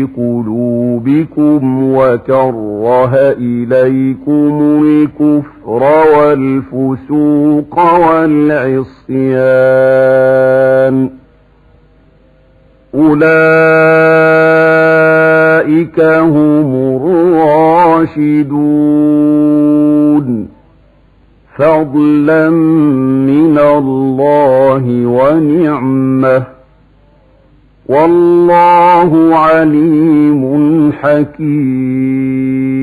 قلوبكم وكره إليكم الكفر والفسوق والعصيان أولئك هم الراشدون فضلا من الله ونعمة والله عليم حكيم.